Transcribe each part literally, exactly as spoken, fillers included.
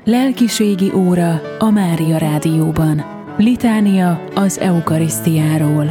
Lelkiségi óra a Mária Rádióban. Litánia az eukarisztiáról.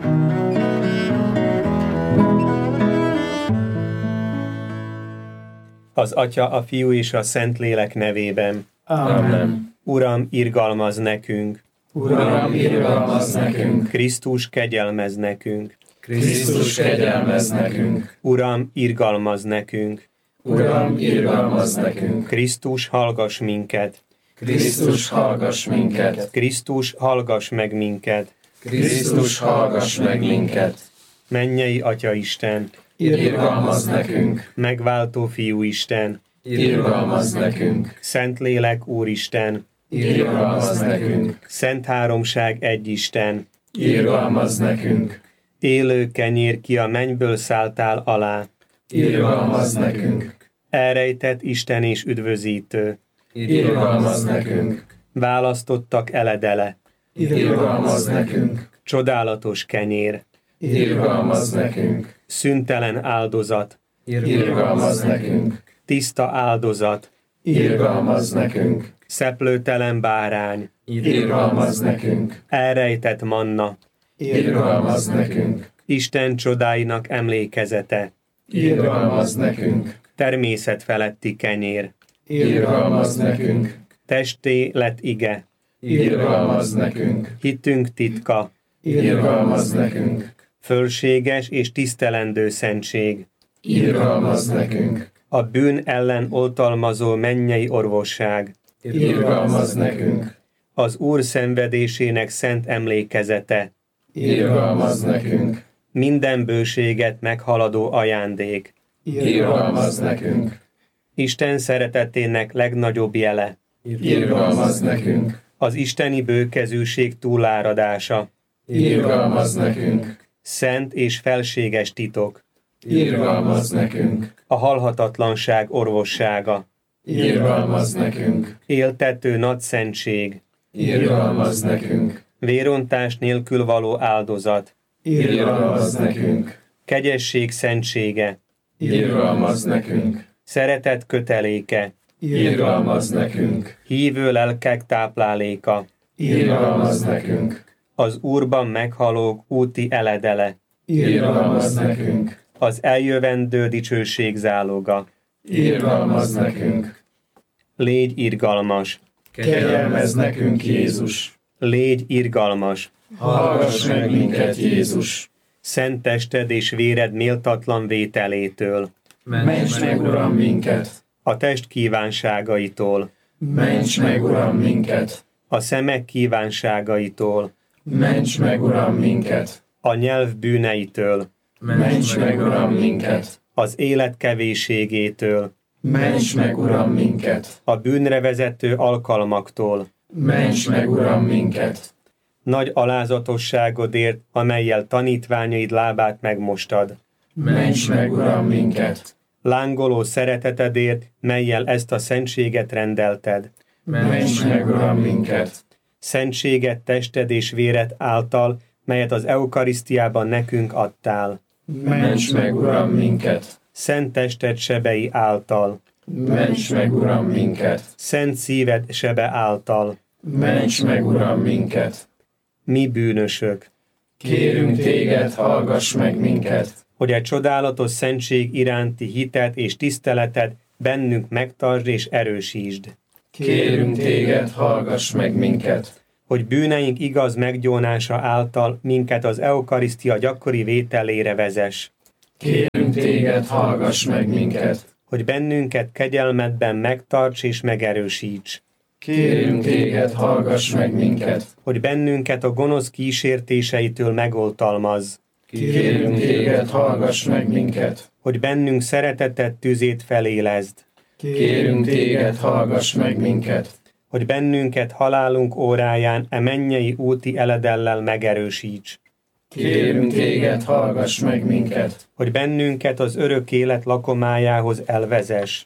Az Atya, a Fiú és a Szentlélek nevében. Amen. Uram, irgalmazz nekünk! Uram, irgalmazz nekünk! Krisztus, kegyelmezz nekünk! Krisztus, kegyelmezz nekünk! Uram, irgalmazz nekünk! Uram, irgalmazz nekünk! Krisztus, hallgass minket! Krisztus, hallgass minket! Krisztus, hallgass meg minket! Krisztus, hallgass meg minket! Mennyei Atya Isten! Irgalmazz nekünk! Megváltó Fiú Isten! Irgalmazz nekünk! Szentlélek Úristen! Irgalmazz nekünk! Szent Háromság egy Isten! Irgalmazz nekünk! Élő kenyér, ki a mennyből szálltál alá! Irgalmazz nekünk! Elrejtett Isten és üdvözítő! Irgalmazz nekünk! Választottak eledele! Irgalmazz nekünk! Csodálatos kenyér! Irgalmazz nekünk! Szüntelen áldozat! Irgalmazz nekünk! Tiszta áldozat! Irgalmazz nekünk! Szeplőtelen bárány! Irgalmazz nekünk! Elrejtett manna! Irgalmazz nekünk! Isten csodáinak emlékezete! Irgalmazz nekünk! Természet feletti kenyér! Irgalmazz nekünk! Testé lett ige! Irgalmazz nekünk! Hitünk titka! Irgalmazz nekünk! Fölséges és tisztelendő szentség! Irgalmazz nekünk! A bűn ellen oltalmazó mennyei orvosság! Irgalmazz nekünk! Az Úr szenvedésének szent emlékezete! Irgalmazz nekünk! Minden bőséget meghaladó ajándék! Irgalmazz nekünk! Isten szeretetének legnagyobb jele! Irgalmazz nekünk! Az isteni bőkezűség túláradása! Irgalmazz nekünk! Szent és felséges titok! Irgalmazz nekünk! A halhatatlanság orvossága! Irgalmazz nekünk! Éltető nagyszentség! Irgalmazz nekünk! Vérontás nélkül való áldozat! Irgalmazz nekünk! Kegyesség szentsége! Irgalmazz nekünk! Szeretet köteléke! Irgalmazz nekünk! Hívő lelkek tápláléka! Irgalmazz nekünk! Az Úrban meghalók úti eledele! Irgalmazz nekünk! Az eljövendő dicsőség záloga! Irgalmazz nekünk! Légy irgalmas! Kegyelmezz nekünk, Jézus! Légy irgalmas! Hallgass meg minket, Jézus! Szent tested és véred méltatlan vételétől! Ments meg, Uram, minket! A test kívánságaitól! Ments meg, Uram, minket! A szemek kívánságaitól! Ments meg, Uram, minket! A nyelv bűneitől! Ments meg, Uram, minket! Az élet kevésségétől! Ments meg, Uram, minket! A bűnre vezető alkalmaktól! Ments meg, Uram, minket! Nagy alázatosságodért, amellyel tanítványaid lábát megmostad! Ments meg, Uram, minket! Lángoló szeretetedért, mellyel ezt a szentséget rendelted! Ments meg, Uram, minket! Szentséget tested és véred által, melyet az eukarisztiában nekünk adtál! Ments meg, Uram, minket! Szent tested sebei által! Ments meg, Uram, minket! Szent szíved sebe által! Ments meg, Uram, minket! Mi bűnösök! Kérünk téged, hallgass meg minket! Hogy egy csodálatos szentség iránti hitet és tiszteleted bennünk megtartsd és erősítsd! Kérünk téged, hallgass meg minket! Hogy bűneink igaz meggyónása által minket az eukarisztia gyakori vételére vezess! Kérünk téged, hallgass meg minket! Hogy bennünket kegyelmedben megtarts és megerősíts! Kérünk téged, hallgass meg minket! Hogy bennünket a gonosz kísértéseitől megoltalmazz! Kérünk téged, hallgass meg minket! Hogy bennünk szereteted tüzét felélezd! Kérünk téged, hallgass meg minket! Hogy bennünket halálunk óráján e mennyei úti eledellel megerősíts! Kérünk téged, hallgass meg minket! Hogy bennünket az örök élet lakomájához elvezess!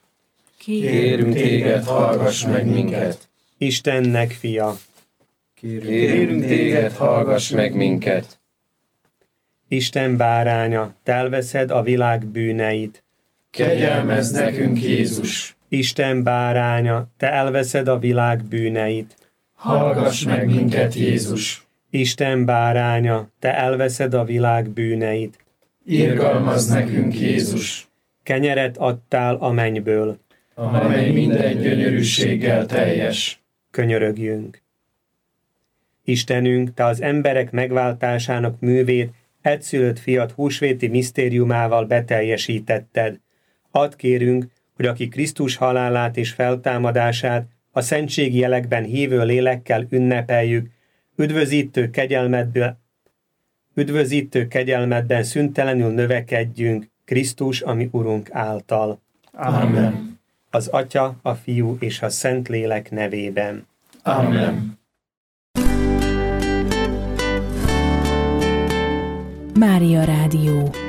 Kérünk téged, hallgass meg minket! Istennek fia! Kérünk téged, hallgass meg minket! Isten báránya, te elveszed a világ bűneit! Kegyelmezz nekünk, Jézus! Isten báránya, te elveszed a világ bűneit. Hallgass meg minket, Jézus! Isten báránya, te elveszed a világ bűneit. Irgalmazz nekünk, Jézus! Kenyeret adtál a mennyből, amely minden gyönyörűséggel teljes. Könyörögjünk. Istenünk, te az emberek megváltásának művét egyszülött fiat húsvéti misztériumával beteljesítetted. Add kérünk, hogy aki Krisztus halálát és feltámadását a szentségi jelekben hívő lélekkel ünnepeljük, üdvözítő kegyelmedből, üdvözítő kegyelmedben szüntelenül növekedjünk Krisztus, ami Urunk által. Amen. Az Atya, a Fiú és a Szentlélek nevében. Amen. Mária Rádió.